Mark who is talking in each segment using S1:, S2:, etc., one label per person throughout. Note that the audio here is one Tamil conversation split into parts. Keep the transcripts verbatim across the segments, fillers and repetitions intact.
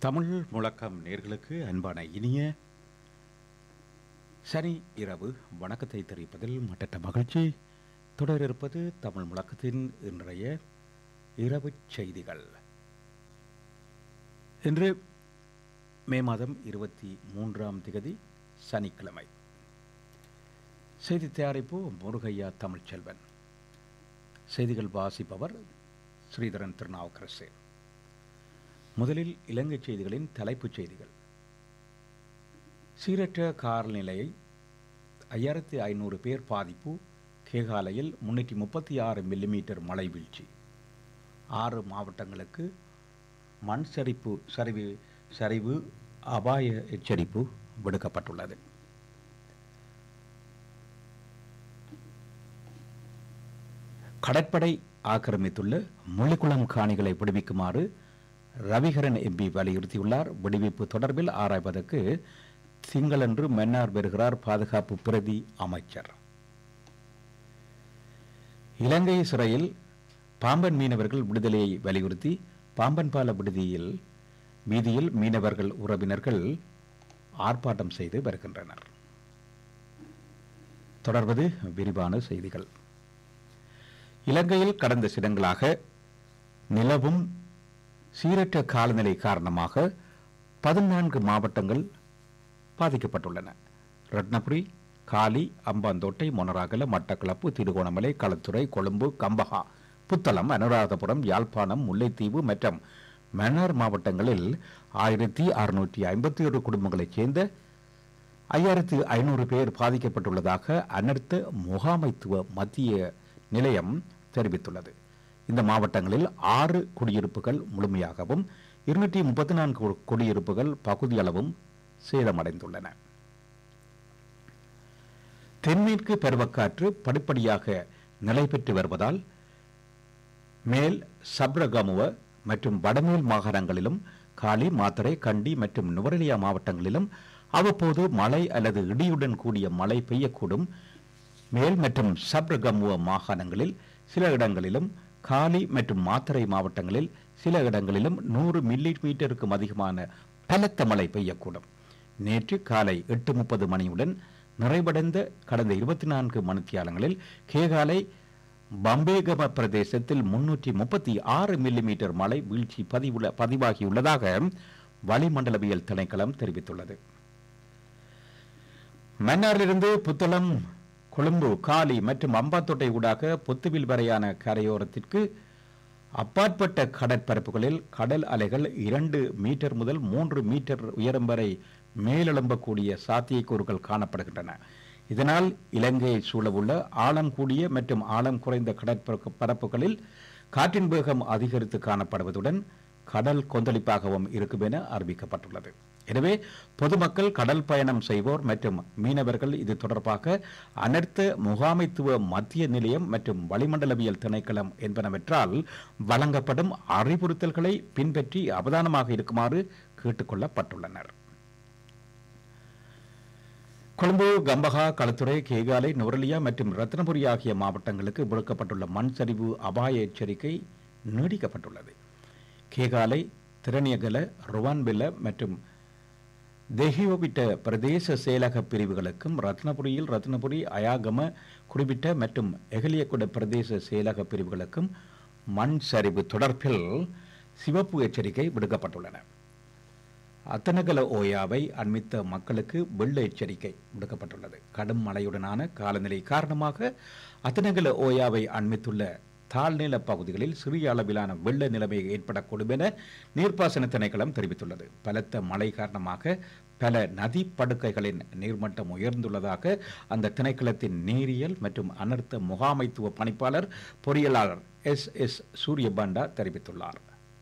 S1: தமிழ் முழக்கம் நேர்களுக்கு அன்பான இனிய சனி இரவு வணக்கத்தை தெரிவிப்பதில் மட்டற்ற மகிழ்ச்சி. தொடர் இருப்பது தமிழ் முழக்கத்தின் இன்றைய இரவு செய்திகள். இன்று மே மாதம் இருபத்தி மூன்றாம் திகதி சனிக்கிழமை. செய்தி தயாரிப்பு முருகையா தமிழ்ச்செல்வன். செய்திகள் வாசிப்பவர் ஸ்ரீதரன் திருநாவுக்கரசு. முதலில் இலங்கை செய்திகளின் தலைப்புச் செய்திகள். சீரற்ற காலநிலையை ஐயாயிரத்தி ஐநூறு பேர் பாதிப்பு. கேகாலையில் முன்னூற்றி முப்பத்தி ஆறு மில்லிமீட்டர் மழை வீழ்ச்சி. ஆறு மாவட்டங்களுக்கு மண் சரிப்பு சரிவு சரிவு அபாய எச்சரிப்பு விடுக்கப்பட்டுள்ளது. கடற்படை ஆக்கிரமித்துள்ள முள்ளிக்குளம் காணிகளை விடுவிக்குமாறு ரவிகரன் எம்பி வலியுறுத்தியுள்ளார். விடுவிப்பு தொடர்பில் ஆராய்வதற்கு திங்களன்று மன்னார் வருகிறார் பாதுகாப்பு பிரதி அமைச்சர். இலங்கை சிறையில் பாம்பன் மீனவர்கள் விடுதலையை வலியுறுத்தி பாம்பன்பால விடுதியில் வீதியில் மீனவர்கள் உறவினர்கள் ஆர்ப்பாட்டம் செய்து வருகின்றனர். தொடர்வது விரிவான செய்திகள். இலங்கையில் கடந்த சிலங்களாக நிலவும் சீரற்ற காலநிலை காரணமாக பதினான்கு மாவட்டங்கள் பாதிக்கப்பட்டுள்ளன. ரத்னபுரி, காலி, அம்பாந்தோட்டை, மொனராகல, மட்டக்களப்பு, திருகோணமலை, களத்துறை, கொழும்பு, கம்பஹா, புத்தளம், அனுராதபுரம், யாழ்ப்பாணம், முல்லைத்தீவு மற்றும் மன்னார் மாவட்டங்களில் ஆயிரத்தி அறுநூற்றி ஐம்பத்தி ஏழு குடும்பங்களைச் சேர்ந்த ஐயாயிரத்தி ஐநூறு பேர் பாதிக்கப்பட்டுள்ளதாக அனர்த்த முகாமைத்துவ மத்திய நிலையம் தெரிவித்துள்ளது. இந்த மாவட்டங்களில் ஆறு குடியிருப்புகள் முழுமையாகவும் இருநூற்றி முப்பத்தி நான்கு குடியிருப்புகள் பகுதியளவும் சேதமடைந்துள்ளன. தென்மேற்கு பருவக்காற்று படிப்படியாக நிலை பெற்று வருவதால் மேல் சப்ரகமுவ மற்றும் வடமேல் மாகாணங்களிலும் காலி, மாத்தறை, கண்டி மற்றும் நுவரெலியா மாவட்டங்களிலும் அவ்வப்போது மழை அல்லது இடியுடன் கூடிய மழை பெய்யக்கூடும். மேல் மற்றும் சப்ரகமுவ மாகாணங்களில் சில இடங்களிலும் காலி மற்றும் மாத்தறை மாவட்டங்களில் சில இடங்களிலும் நூறு மில்லி மீட்டருக்கும் அதிகமான பலத்த மழை பெய்யக்கூடும். நேற்று காலை எட்டு முப்பது மணியுடன் நிறைவடைந்த கடந்த இருபத்தி நான்கு மணித்தியாலங்களில் கேகாலை பம்பேகம பிரதேசத்தில் முன்னூற்றி முப்பத்தி ஆறு மில்லி மீட்டர் மழை வீழ்ச்சி பதிவுள்ள பதிவாகியுள்ளதாக வளிமண்டலவியல் திணைக்களம் தெரிவித்துள்ளது. மன்னாரிலிருந்து புத்தளம், கொழும்பு, காலி மற்றும் அம்பாத்தோட்டை ஊடாக பொத்துவில் வரையான கரையோரத்திற்கு அப்பாற்பட்ட கடற்பரப்புகளில் கடல் அலைகள் இரண்டு மீட்டர் முதல் மூன்று மீட்டர் உயரம் வரை மேலெழும்பக்கூடிய சாத்தியக்கூறுகள் காணப்படுகின்றன. இதனால் இலங்கையை சூழவுள்ள ஆழம் கூடிய மற்றும் ஆழம் குறைந்த கடற்பரப்புகளில் காற்றின் வேகம் அதிகரித்து காணப்படுவதுடன் கடல் கொந்தளிப்பாகவும் இருக்கும் என அறிவிக்கப்பட்டுள்ளது. எனவே பொதுமக்கள், கடல் பயணம் செய்வோர் மற்றும் மீனவர்கள் இது தொடர்பாக அனர்த்த முகாமைத்துவ மத்திய நிலையம் மற்றும் வளிமண்டலவியல் திணைக்களம் என்பனவற்றால் வழங்கப்படும் அறிவுறுத்தல்களை பின்பற்றி அவதானமாக இருக்குமாறு கேட்டுக்கொள்ளப்பட்டுள்ளனர். கொழும்பு, கம்பஹா, களத்துறை, கேகாலை, நுவரெலியா மற்றும் ரத்னபுரி ஆகிய மாவட்டங்களுக்கு விடுக்கப்பட்டுள்ள மண் சரிவு அபாய எச்சரிக்கை நீடிக்கப்பட்டுள்ளது. கேகாலை, திரணியகல, ருவான்வெல்ல மற்றும் தெஹியோவிட்ட பிரதேச செயலக பிரிவுகளுக்கும் ரத்னபுரியில் ரத்னபுரி, அயாகம, குடிபிட்ட மற்றும் எகலியகுட பிரதேச செயலக பிரிவுகளுக்கும் மண் சரிவு தொடர்பில் சிவப்பு எச்சரிக்கை விடுக்கப்பட்டுள்ளன. அத்தனகல ஓயாவை அண்மித்த மக்களுக்கு வெள்ள எச்சரிக்கை விடுக்கப்பட்டுள்ளது. கடும் மழையுடனான காலநிலை காரணமாக அத்தனகல ஓயாவை அண்மித்துள்ள தாழ்நில பகுதிகளில் சிறிய அளவிலான வெள்ள நிலைமை ஏற்படக்கூடும் என நீர்ப்பாசன திணைக்களம் தெரிவித்துள்ளது. பலத்த மழை காரணமாக பல நதி படுகைகளின் நீர்மட்டம் உயர்ந்துள்ளதாக அந்த திணைக்களத்தின் நீரியல் மற்றும் அனர்த்த முகாமைத்துவ பணிப்பாளர் பொறியியலாளர் எஸ் எஸ் சூரியபாண்டா தெரிவித்துள்ளார்.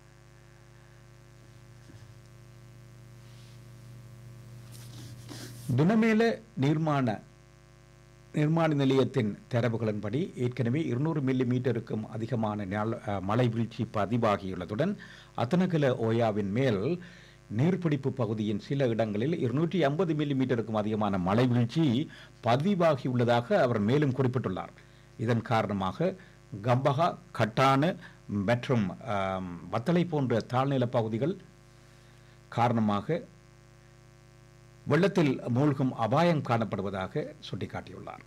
S1: துனமேல நீர்மான நிர்மாண நிலையத்தின் தரவுகளின்படி ஏற்கனவே இருநூறு மில்லி மீட்டருக்கும் அதிகமான மழை வீழ்ச்சி பதிவாகியுள்ளதுடன் அத்தனகல ஓயாவின் மேல் நீர்பிடிப்பு பகுதியின் சில இடங்களில் இருநூற்றி ஐம்பது மில்லி மீட்டருக்கும் அதிகமான மழை வீழ்ச்சி பதிவாகியுள்ளதாக அவர் மேலும் குறிப்பிட்டுள்ளார். இதன் காரணமாக கம்பஹா, கட்டான மற்றும் வத்தளை போன்ற தாழ்நில பகுதிகள் காரணமாக வெள்ளத்தில் மூழ்கும் அபாயம் காணப்படுவதாக சுட்டிக்காட்டியுள்ளார்.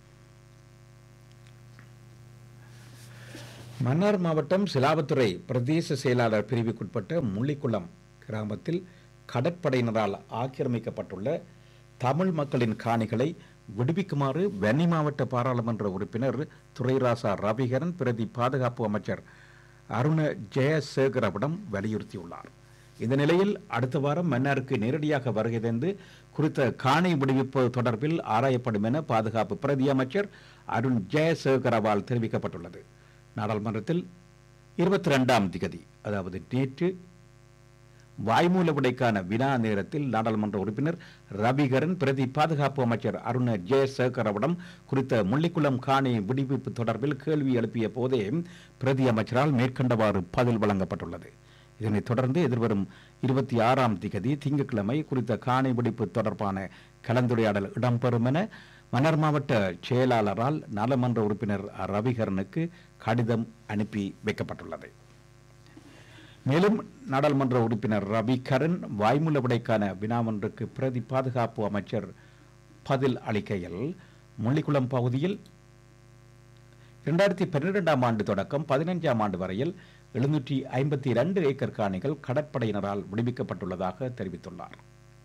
S1: மன்னார் மாவட்டம் சிலாவத்துறை பிரதேச செயலாளர் பிரிவுக்குட்பட்ட முள்ளிக்குளம் கிராமத்தில் கடற்படையினரால் ஆக்கிரமிக்கப்பட்டுள்ள தமிழ் மக்களின் காணிகளை விடுவிக்குமாறு வன்னி மாவட்ட பாராளுமன்ற உறுப்பினர் துரைராசா ரவிகரன் பிரதி பாதுகாப்பு அமைச்சர் அருண ஜெயசேகரவிடம் வலியுறுத்தியுள்ளார். இந்த நிலையில் அடுத்த வாரம் மன்னாருக்கு நேரடியாக வருகை தந்து குறித்த காணி விடுவிப்பு தொடர்பில் ஆராயப்படும் என பாதுகாப்பு பிரதி அமைச்சர் அருண் ஜெயசேகரவால் தெரிவிக்கப்பட்டுள்ளது. நாடாளுமன்றத்தில் இருபத்தி இரண்டாம் திகதி அதாவது நேற்று வாய்மூல விடைக்கான வினா நேரத்தில் நாடாளுமன்ற உறுப்பினர் ரவிகரன் பிரதி பாதுகாப்பு அமைச்சர் அருண ஜெயசேகரவிடம் குறித்த முள்ளிக்குளம் காணி விடுவிப்பு தொடர்பில் கேள்வி எழுப்பிய போதே பிரதி அமைச்சரால் மேற்கண்டவாறு பதில் வழங்கப்பட்டுள்ளது. இதனைத் தொடர்ந்து எதிர்வரும் இருபத்தி ஆறாம் திகதி திங்கட்கிழமை குறித்த காணி விடுவிப்பு தொடர்பான கலந்துரையாடல் இடம்பெறும் என மன்னார் மாவட்ட செயலாளரால் நாடாளுமன்ற உறுப்பினர் ரவிகரனுக்கு கடிதம் அனுப்பி வைக்கப்பட்டுள்ளது. மேலும் நாடாளுமன்ற உறுப்பினர் ரவிகரன் வாய்மூல விடைக்கான வினாவொன்றுக்கு பிரதி பாதுகாப்பு அமைச்சர் பதில் அளிக்கையில் முள்ளிக்குளம் பகுதியில் இரண்டாயிரத்தி பன்னிரெண்டாம் ஆண்டு தொடக்கம் பதினைஞ்சாம் ஆண்டு வரையில் எழுநூற்றி ஐம்பத்தி இரண்டு ஏக்கர் காணிகள் கடற்படையினரால் விடுவிக்கப்பட்டுள்ளதாக தெரிவித்துள்ளார்.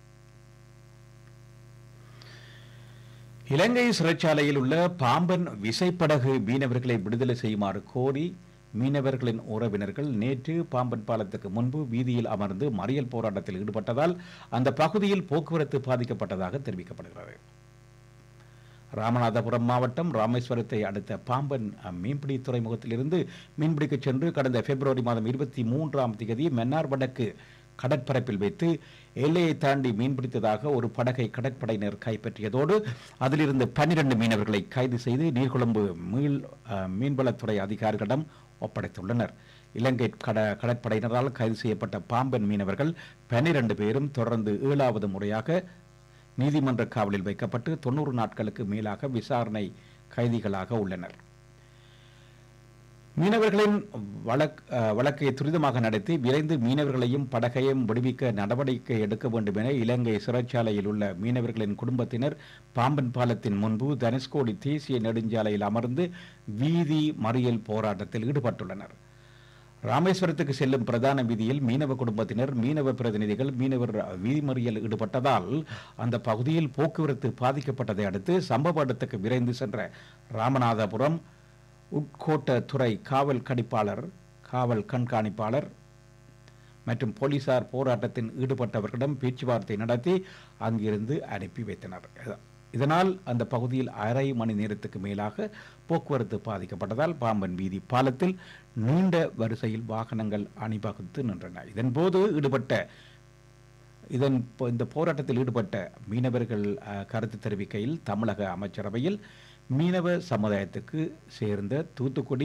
S1: இலங்கை சிறைச்சாலையில் உள்ள பாம்பன் விசைப்படகு மீனவர்களை விடுதலை செய்யுமாறு கோரி மீனவர்களின் உறவினர்கள் நேற்று பாம்பன் பாலத்துக்கு முன்பு வீதியில் அமர்ந்து மறியல் போராட்டத்தில் ஈடுபட்டதால் அந்த பகுதியில் போக்குவரத்து பாதிக்கப்பட்டதாக தெரிவிக்கப்படுகிறது. ராமநாதபுரம் மாவட்டம் ராமேஸ்வரத்தை அடுத்த பாம்பன் மீன்பிடி துறைமுகத்திலிருந்து மீன்பிடிக்க சென்று கடந்த பிப்ரவரி மாதம் இருபத்தி மூன்றாம் தேதி மன்னார் வடக்கு கடற்பரப்பில் வைத்து எல்லையை தாண்டி மீன்பிடித்ததாக ஒரு படகை கடற்படையினர் கைப்பற்றியதோடு அதிலிருந்து பன்னிரண்டு மீனவர்களை கைது செய்து நீர்கொழும்பு மீள் மீன்வளத்துறை அதிகாரிகளிடம் ஒப்படைத்துள்ளனர். இலங்கை கட கடற்படையினரால் கைது செய்யப்பட்ட பாம்பன் மீனவர்கள் பன்னிரண்டு பேரும் தொடர்ந்து ஏழாவது முறையாக நீதிமன்ற காவலில் வைக்கப்பட்டு தொன்னூறு நாட்களுக்கு மேலாக விசாரணை கைதிகளாக உள்ளனர். மீனவர்களின் வழக்கை துரிதமாக நடத்தி விரைந்து மீனவர்களையும் படகையும் விடுவிக்க நடவடிக்கை எடுக்க வேண்டும் என இலங்கை சிறைச்சாலையில் உள்ள மீனவர்களின் குடும்பத்தினர் பாம்பன் பாலத்தின் முன்பு தனுஷ்கோடி தேசிய நெடுஞ்சாலையில் அமர்ந்து வீதி மறியல் போராட்டத்தில் ஈடுபட்டுள்ளனர். ராமேஸ்வரத்துக்கு செல்லும் பிரதான வீதியில் மீனவ குடும்பத்தினர் மீனவ பிரதிநிதிகள் மீனவர் வீதி மறியல் ஈடுபட்டதால் அந்த பகுதியில் போக்குவரத்து பாதிக்கப்பட்டதை அடுத்து சம்பவ இடத்துக்கு விரைந்து சென்ற ராமநாதபுரம் உட்கோட்டத்துறை காவல் கணிப்பாளர் காவல் கண்காணிப்பாளர் மற்றும் போலீசார் போராட்டத்தில் ஈடுபட்டவர்களிடம் பேச்சுவார்த்தை நடத்தி அங்கிருந்து அனுப்பி வைத்தனர். இதனால் அந்த பகுதியில் அரை மணி நேரத்துக்கு மேலாக போக்குவரத்து பாதிக்கப்பட்டதால் பாம்பன் வீதி பாலத்தில் நீண்ட வரிசையில் வாகனங்கள் அணிவகுத்து நின்றன. இதன்போது ஈடுபட்ட இதன் இந்த போராட்டத்தில் ஈடுபட்ட மீனவர்கள் கருத்து தெரிவிக்கையில் தமிழக அமைச்சரவையில் மீனவ சமுதாயத்துக்கு சேர்ந்த தூத்துக்குடி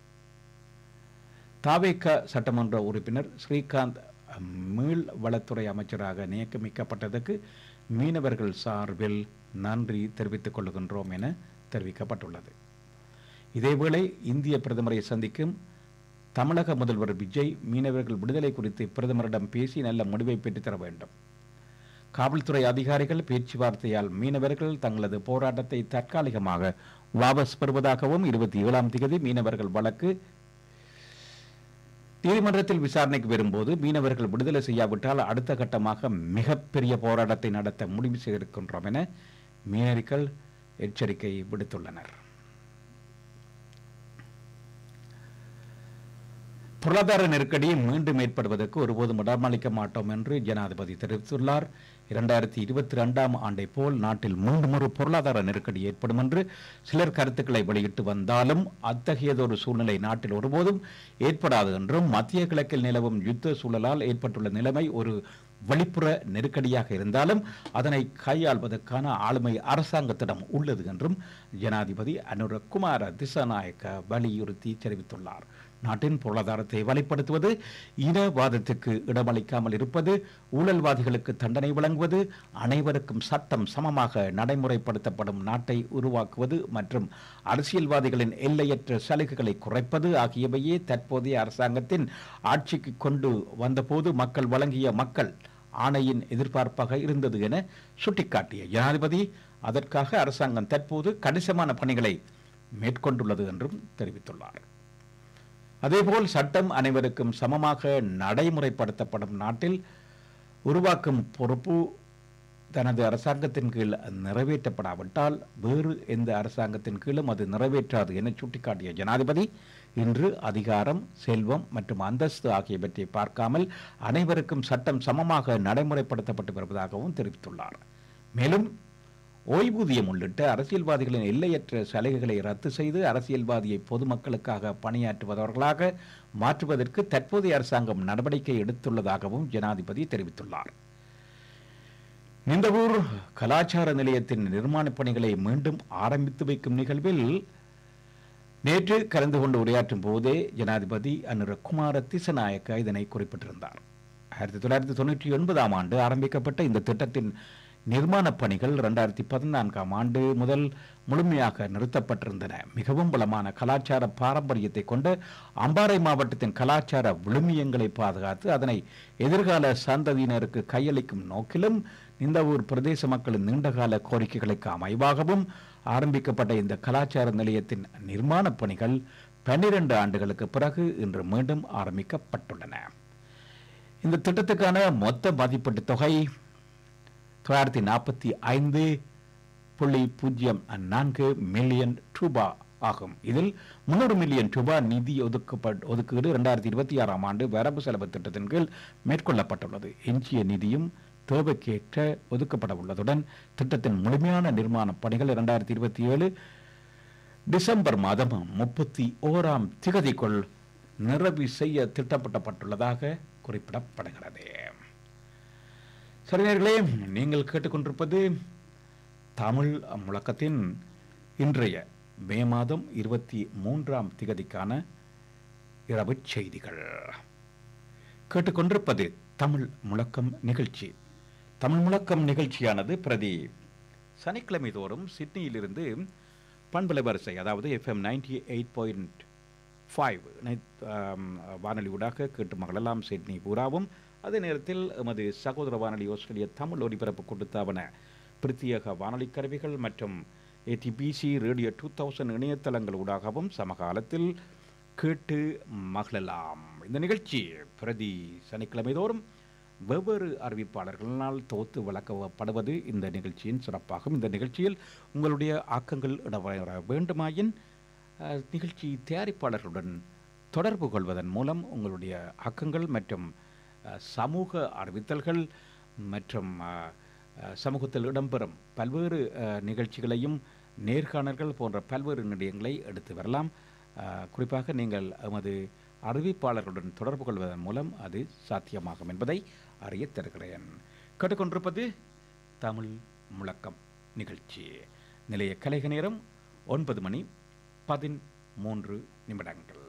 S1: தாவேக சட்டமன்ற உறுப்பினர் ஸ்ரீகாந்த் மீள் வளத்துறை அமைச்சராக நியமிக்கப்பட்டதற்கு மீனவர்கள் சார்பில் நன்றி தெரிவித்துக் கொள்கின்றோம் என தெரிவிக்கப்பட்டுள்ளது. இதேவேளை இந்திய பிரதமரை சந்திக்கும் தமிழக முதல்வர் விஜய் மீனவர்கள் விடுதலை குறித்து பிரதமரிடம் பேசி நல்ல முடிவை பெற்றுத்தர வேண்டும். காவல்துறை அதிகாரிகள் பேச்சுவார்த்தையால் மீனவர்கள் தங்களது போராட்டத்தை தற்காலிகமாக வாபஸ் பெறுவதாகவும் இருபத்தி ஏழாம் தேதி மீனவர்கள் வழக்கு நீதிமன்றத்தில் விசாரணைக்கு வரும்போது மீனவர்கள் விடுதலை செய்யாவிட்டால் அடுத்த கட்டமாக மிகப்பெரிய போராட்டத்தை நடத்த முடிவு செய்திருக்கின்றோம் என மீனவர்கள் எச்சரிக்கை விடுத்துள்ளனர். பொருளாதார நெருக்கடி மீண்டும் ஏற்படுவதற்கு ஒருபோதும் இடமளிக்க மாட்டோம் என்று ஜனாதிபதி தெரிவித்துள்ளார். இரண்டாயிரத்தி இருபத்தி இரண்டாம் ஆண்டை போல் நாட்டில் மீண்டும் ஒரு பொருளாதார நெருக்கடி ஏற்படும் என்று சிலர் கருத்துக்களை வெளியிட்டு வந்தாலும் அத்தகையதொரு சூழ்நிலை நாட்டில் ஒருபோதும் ஏற்படாது என்றும் மத்திய கிழக்கில் நிலவும் யுத்த சூழலால் ஏற்பட்டுள்ள நிலைமை ஒரு வெளிப்புற நெருக்கடியாக இருந்தாலும் அதனை கையாள்வதற்கான ஆளுமை அரசாங்கத்திடம் உள்ளது என்றும் ஜனாதிபதி அனுரகுமார திசாநாயக்க வலியுறுத்தி தெரிவித்துள்ளார். நாட்டின் பொருளாதாரத்தை வலுப்படுத்துவது, இனவாதத்துக்கு இடமளிக்காமல் இருப்பது, ஊழல்வாதிகளுக்கு தண்டனை வழங்குவது, அனைவருக்கும் சட்டம் சமமாக நடைமுறைப்படுத்தப்படும் நாட்டை உருவாக்குவது மற்றும் அரசியல்வாதிகளின் எல்லையற்ற சலுகைகளை குறைப்பது ஆகியவையே தற்போதைய அரசாங்கத்தின் ஆட்சிக்கு கொண்டு வந்தபோது மக்கள் வழங்கிய மக்கள் ஆணையின் எதிர்பார்ப்பாக இருந்தது என சுட்டிக்காட்டிய ஜனாதிபதி அதற்காக அரசாங்கம் தற்போது கணிசமான பணிகளை மேற்கொண்டுள்ளது என்றும் தெரிவித்துள்ளார். அதேபோல் சட்டம் அனைவருக்கும் சமமாக நடைமுறைப்படுத்தப்படும் நாட்டில் உருவாக்கும் பொறுப்பு தனது அரசாங்கத்தின் கீழ் நிறைவேற்றப்படாவிட்டால் வேறு எந்த அரசாங்கத்தின் கீழும் அது நிறைவேற்றாது என சுட்டிக்காட்டிய ஜனாதிபதி இன்று அதிகாரம், செல்வம் மற்றும் அந்தஸ்து ஆகியவற்றை பார்க்காமல் அனைவருக்கும் சட்டம் சமமாக நடைமுறைப்படுத்தப்பட்டு வருவதாகவும் தெரிவித்துள்ளார். மேலும் ஓய்வூதியம் உள்ளிட்ட அரசியல்வாதிகளின் எல்லையற்ற சலுகைகளை ரத்து செய்து அரசியல்வாதியை பொதுமக்களுக்காக பணியாற்றுபவர்களாக மாற்றுவதற்கு தற்போதைய அரசாங்கம் நடவடிக்கை எடுத்துள்ளதாகவும் ஜனாதிபதி தெரிவித்துள்ளார். நிந்தவூர் கலாச்சார நிலையத்தின் நிர்மாணப் பணிகளை மீண்டும் ஆரம்பித்து வைக்கும் நிகழ்வில் நேற்று கலந்து கொண்டு உரையாற்றும் போதே ஜனாதிபதி அனுரகுமார திசநாயக்க இதனை குறிப்பிட்டிருந்தார். ஆயிரத்தி தொள்ளாயிரத்தி தொண்ணூற்றி ஒன்பதாம் ஆண்டு ஆரம்பிக்கப்பட்ட இந்த திட்டத்தின் நிர்மாணப் பணிகள் இரண்டாயிரத்தி பதினான்காம் ஆண்டு முதல் முழுமையாக நிறுத்தப்பட்டிருந்தன. மிகவும் பலமான கலாச்சார பாரம்பரியத்தை கொண்ட அம்பாறை மாவட்டத்தின் கலாச்சார விழுமியங்களை பாதுகாத்து அதனை எதிர்கால சந்ததியினருக்கு கையளிக்கும் நோக்கிலும் இந்த ஊர் பிரதேச மக்களின் நீண்டகால கோரிக்கைகளுக்கு அமைவாகவும் ஆரம்பிக்கப்பட்ட இந்த கலாச்சார நிலையத்தின் நிர்மாணப் பணிகள் பன்னிரண்டு ஆண்டுகளுக்கு பிறகு இன்று மீண்டும் ஆரம்பிக்கப்பட்டுள்ளன. இந்த திட்டத்துக்கான மொத்த மதிப்பீட்டு தொகை தொள்ளாயிரத்தி நாற்பத்தி ஐந்து புள்ளி பூஜ்ஜியம் நான்கு மில்லியன் ரூபாய் ஆகும். இதில் முன்னூறு மில்லியன் ரூபாய் நிதி ஒதுக்கப்பட் ஒதுக்கீடு இரண்டாயிரத்தி இருபத்தி ஆறாம் ஆண்டு வரவு செலவு திட்டத்தின் கீழ் மேற்கொள்ளப்பட்டுள்ளது. எஞ்சிய நிதியும் தேவைக்கேற்ற ஒதுக்கப்பட உள்ளதுடன் திட்டத்தின் முழுமையான நிர்மாண பணிகள் இரண்டாயிரத்தி இருபத்தி ஏழு டிசம்பர் மாதம் முப்பத்தி ஓராம் திகதிக்குள் நிறைவு செய்ய திட்டமிடப்பட்டுள்ளதாக குறிப்பிடப்படுகிறது. சரிநேயர்களே, நீங்கள் கேட்டுக்கொண்டிருப்பது தமிழ் முழக்கத்தின் இன்றைய மே மாதம் இருபத்தி மூன்றாம் திகதிக்கான இரவு செய்திகள். கேட்டுக்கொண்டிருப்பது தமிழ் முழக்கம் நிகழ்ச்சி. தமிழ் முழக்கம் நிகழ்ச்சியானது பிரதி சனிக்கிழமை தோறும் சிட்னியிலிருந்து பண்பலை வரிசை, அதாவது FM ninety eight point five வானொலி ஊடாக கேட்டு மகளெல்லாம் சிட்னி பூராவும், அதே நேரத்தில் எமது சகோதர வானொலி ஆஸ்திரேலிய தமிழ் ஒலிபரப்பு கொடுத்தாவன பிரத்யேக வானொலி கருவிகள் மற்றும் ஏடிபிசி ரேடியோ டூ தௌசண்ட் இணையதளங்கள் ஊடாகவும் சமகாலத்தில் கேட்டு மகளெல்லாம். இந்த நிகழ்ச்சி பிரதி சனிக்கிழமை தோறும் வெவ்வேறு அறிவிப்பாளர்களால் தொகுத்து வழங்கப்படுவது இந்த நிகழ்ச்சியின் சிறப்பாகும். இந்த நிகழ்ச்சியில் உங்களுடைய ஆக்கங்கள் இடம்பெற வேண்டுமாயின் நிகழ்ச்சி தயாரிப்பாளர்களுடன் தொடர்பு கொள்வதன் மூலம் உங்களுடைய ஆக்கங்கள் மற்றும் சமூக அறிவித்தல்கள் மற்றும் சமூகத்தில் இடம்பெறும் பல்வேறு நிகழ்ச்சிகளையும் நேர்காணல்கள் போன்ற பல்வேறு நிலையங்களை எடுத்து வரலாம். குறிப்பாக நீங்கள் எமது அறிவிப்பாளர்களுடன் தொடர்பு கொள்வதன் மூலம் அது சாத்தியமாகும் என்பதை அறிய தருகிறேன். கேட்டுக்கொண்டிருப்பது தமிழ் முழக்கம் நிகழ்ச்சி. நிலைய கலைக நேரம் ஒன்பது மணி பதிமூன்று நிமிடங்கள்.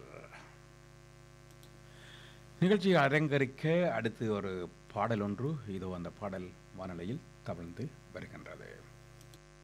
S1: நிகழ்ச்சியை அரங்கரிக்க அடுத்து ஒரு பாடல் ஒன்று இதோ அந்த பாடல் வானொலியில் தவழ்ந்து வருகின்றது.